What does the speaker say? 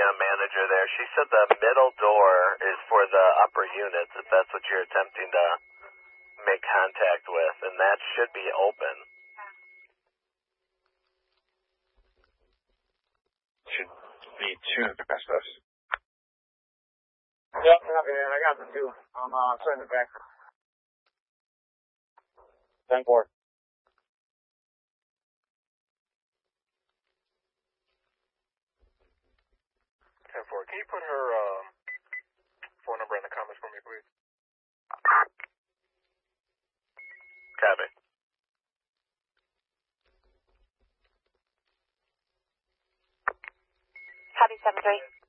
manager there. She said the middle door is for the upper units, if that's what you're attempting to make contact with, and that should be open. Should be two past us. Yep, I got the two. I'm sending it back. 10-4. 10-4. Can you put her phone number in the comments for me, please? Copy. Copy 7-3.